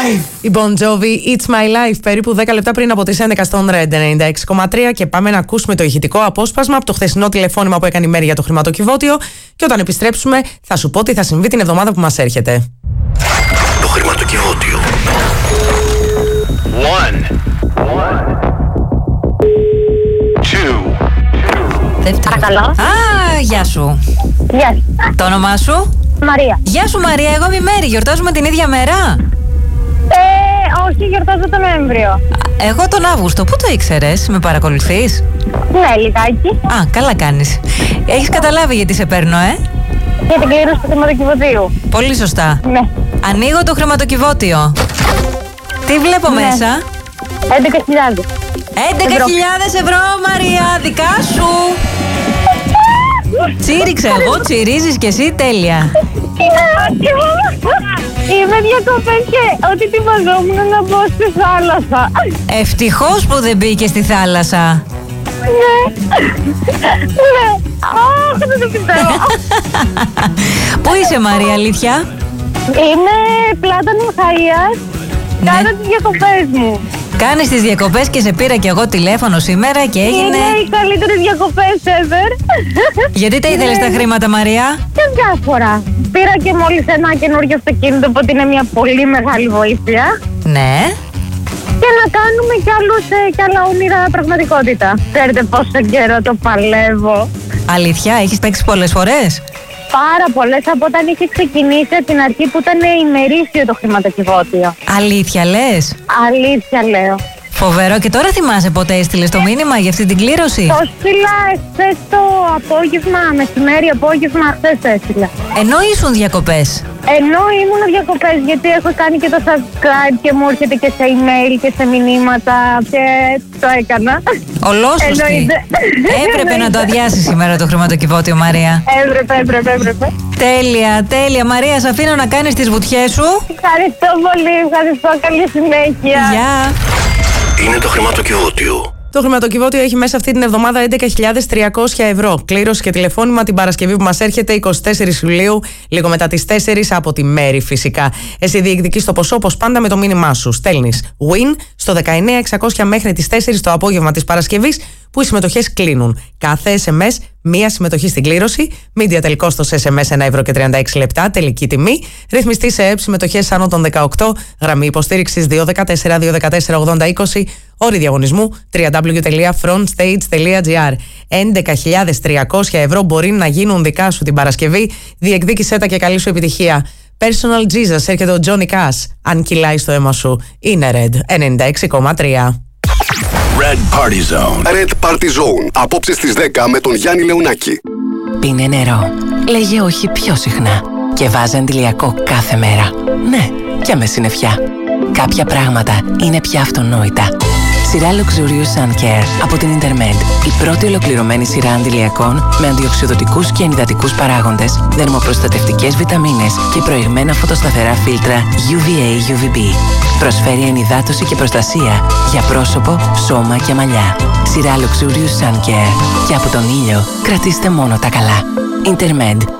Η Bon Jovi, It's My Life, περίπου 10 λεπτά πριν από τις 11 στον Red 96,3 και πάμε να ακούσουμε το ηχητικό απόσπασμα από το χθεσινό τηλεφώνημα που έκανε η Μέρη για το χρηματοκιβώτιο και όταν επιστρέψουμε θα σου πω τι θα συμβεί την εβδομάδα που μας έρχεται. Το χρηματοκιβώτιο. Παρακαλώ. Γεια σου. Γεια σου. Το όνομά σου? Μαρία. Γεια σου Μαρία, εγώ είμαι η Μέρη. Γιορτάζουμε την ίδια μέρα? Όχι, γιορτάζω τον Νοέμβριο. Εγώ τον Αύγουστο. Πού το ήξερες? Με παρακολουθείς? Ναι, λιγάκι. Καλά κάνεις. Έχεις καταλάβει γιατί σε παίρνω, Για την κλήρωση του χρηματοκιβωτίου. Πολύ σωστά. Ναι. Ανοίγω το χρηματοκιβώτιο. Τι βλέπω μέσα? 11.000. 11.000 ευρώ, Μαρία, δικά σου. Τσίριξα εγώ, τσιρίζεις κι εσύ, τέλεια. Είμαι διακοπές και ό,τι ετοιμαζόμουν να μπω στη θάλασσα. Ευτυχώς που δεν μπήκε στη θάλασσα. Ναι. Αχ, δεν το πιστεύω. Πού είσαι Μαρία, αλήθεια? Είμαι Πλάτανο Χαΐας. Κάνω τις διακοπές μου. Κάνεις τις διακοπές και σε πήρα κι εγώ τηλέφωνο σήμερα και έγινε... Είναι οι καλύτερες διακοπές ever. Γιατί τα ήθελες τα χρήματα, Μαρία? Και διάφορα. Πήρα και μόλις ένα καινούργιο αυτοκίνητο, οπότε είναι μια πολύ μεγάλη βοήθεια. Ναι. Και να κάνουμε κι άλλα όνειρα πραγματικότητα. Ξέρετε πόσο καιρό το παλεύω. Αλήθεια, έχεις παίξει πολλές φορές? Πάρα πολλές, από όταν είχε ξεκινήσει από την αρχή που ήταν ημερήσιο το χρηματοκιβώτιο. Αλήθεια λες? Αλήθεια λέω. Φοβερό. Και τώρα θυμάσαι πότε έστειλες το μήνυμα για αυτή την κλήρωση? Το στείλα χθες το απόγευμα, μεσημέρι απόγευμα, χθες το έστειλα. Ενώ ήσουν διακοπές? Ενώ ήμουν διακοπές, γιατί έχω κάνει και το subscribe και μου έρχεται και σε email και σε μηνύματα και το έκανα. Ολόσωστη. Έπρεπε να το αδειάσεις σήμερα το χρηματοκιβώτιο, Μαρία. Έπρεπε. Τέλεια. Μαρία, σε αφήνω να κάνεις τις βουτιές σου. Ευχαριστώ πολύ, καλή συνέχεια. Γεια. Είναι το χρηματοκιβώτιο. Το χρηματοκιβώτιο έχει μέσα αυτή την εβδομάδα 11.300 ευρώ. Κλήρωση και τηλεφώνημα την Παρασκευή που μας έρχεται 24 Ιουλίου, λίγο μετά τις 4 από τη Μέρη φυσικά. Εσύ διεκδικείς το ποσό όπως πάντα με το μήνυμά σου. Στέλνεις win στο 19600 μέχρι τις 4 το απόγευμα της Παρασκευής που οι συμμετοχές κλείνουν. Κάθε SMS μία συμμετοχή στην κλήρωση. Media τελικό στο SMS 1,36 ευρώ. Τελική τιμή. Ρυθμιστή σε ΕΕΠ συμμετοχές άνω των 18. Γραμμή υποστήριξης 214-214-8020. Όροι διαγωνισμού www.frontstage.gr. 11.300 ευρώ μπορεί να γίνουν δικά σου την Παρασκευή. Διεκδίκησέ τα και καλή σου επιτυχία. Personal Jesus, έρχεται ο Johnny Cash. Αν κυλάει στο αίμα σου, είναι Red 96,3. Red Party Zone. Red Party Zone. Απόψε στις 10 με τον Γιάννη Λεωνάκη. Πίνε νερό. Λέγε όχι πιο συχνά. Και βάζε αντιλιακό κάθε μέρα. Ναι, και με συννεφιά. Κάποια πράγματα είναι πια αυτονόητα. Σειρά Luxurious Sun Care από την Intermed. Η πρώτη ολοκληρωμένη σειρά αντιλιακών με αντιοξυδοτικούς και ενυδατικούς παράγοντες, δερμοπροστατευτικές βιταμίνες και προηγμένα φωτοσταθερά φίλτρα UVA-UVB. Προσφέρει ενυδάτωση και προστασία για πρόσωπο, σώμα και μαλλιά. Σειρά Luxurious Sun Care. Και από τον ήλιο κρατήστε μόνο τα καλά. Intermed.